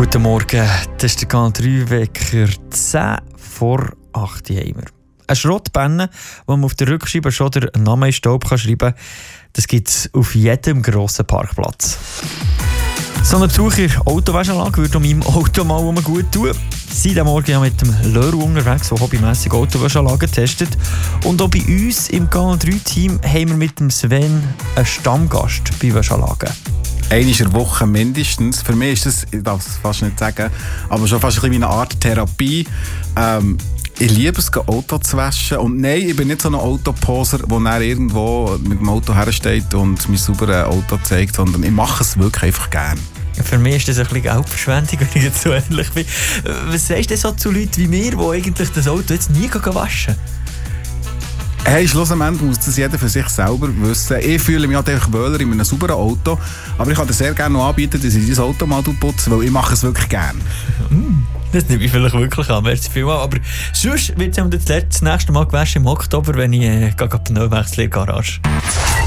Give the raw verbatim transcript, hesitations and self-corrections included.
Guten Morgen, das ist der Kanal drei Wecker, zehn vor acht haben wir. Eine Schrottbenne, wo man auf der Rückscheibe schon den Namen in Staub schreiben kann, das gibt es auf jedem grossen Parkplatz. So eine Besuch in der Autowaschanlage würde meinem Auto mal gut tun. Sie sind Morgen ja mit dem Leru unterwegs, der hobbymässig Autowaschanlagen testet. Und auch bei uns im Kanal drei Team haben wir mit dem Sven einen Stammgast bei Waschanlagen. Einmal in der Woche mindestens. Für mich ist das, ich darf es fast nicht sagen, aber schon fast ein bisschen wie eine Art Therapie. Ähm, ich liebe es, Auto zu waschen. Und nein, ich bin nicht so ein Autoposer, der irgendwo mit dem Auto hersteht und mir sauberes Auto zeigt, sondern ich mache es wirklich einfach gerne. Für mich ist das ein bisschen Geldverschwendung, wenn ich jetzt so ehrlich bin. Was sagst du so zu Leuten wie mir, die eigentlich das Auto jetzt nie waschen können? Hey, schlussendlich muss das jeder für sich selber wissen. Ich fühle mich halt einfach wohler in einem sauberen Auto, aber ich kann dir sehr gerne noch anbieten, dass ich dein Auto mal putze, weil ich mache es wirklich gerne. Mm, das nehme ich vielleicht wirklich an, merci vielmals. Aber sonst wird es das nächste Mal gewaschen im Oktober, wenn ich äh, die Pneu wechsle in der Garage.